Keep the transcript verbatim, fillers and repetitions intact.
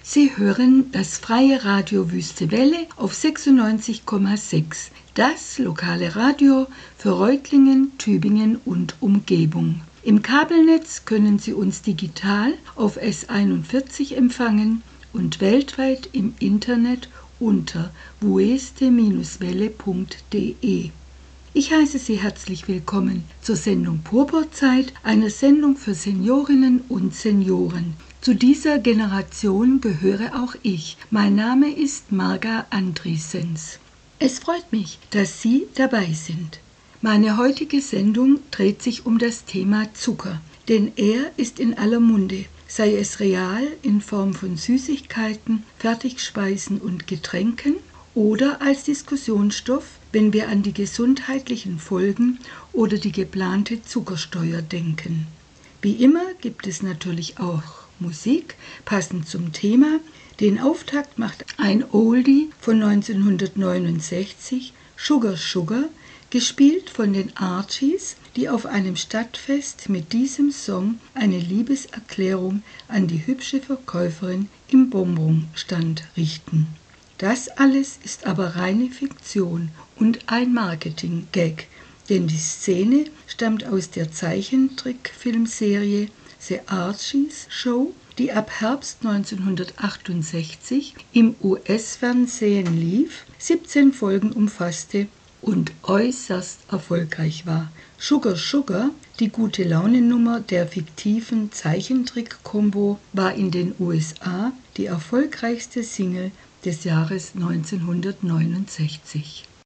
Sie hören das freie Radio Wüste Welle auf sechsundneunzig Komma sechs, das lokale Radio für Reutlingen, Tübingen und Umgebung. Im Kabelnetz können Sie uns digital auf S einundvierzig empfangen und weltweit im Internet unter wueste Bindestrich welle punkt de. Ich heiße Sie herzlich willkommen zur Sendung Purpurzeit, einer Sendung für Seniorinnen und Senioren. Zu dieser Generation gehöre auch ich. Mein Name ist Marga Andriessens. Es freut mich, dass Sie dabei sind. Meine heutige Sendung dreht sich um das Thema Zucker, denn er ist in aller Munde, sei es real in Form von Süßigkeiten, Fertigspeisen und Getränken oder als Diskussionsstoff, wenn wir an die gesundheitlichen Folgen oder die geplante Zuckersteuer denken. Wie immer gibt es natürlich auch Musik, passend zum Thema. Den Auftakt macht ein Oldie von neunzehnhundertneunundsechzig, Sugar Sugar, gespielt von den Archies, die auf einem Stadtfest mit diesem Song eine Liebeserklärung an die hübsche Verkäuferin im Bonbonstand richten. Das alles ist aber reine Fiktion und ein Marketing-Gag, denn die Szene stammt aus der Zeichentrickfilmserie The Archies Show, die ab Herbst neunzehnhundertachtundsechzig im U S-Fernsehen lief, siebzehn Folgen umfasste und äußerst erfolgreich war. Sugar Sugar, die gute Launennummer der fiktiven Zeichentrick-Kombo, war in den U S A die erfolgreichste Single des Jahres neunzehnhundertneunundsechzig.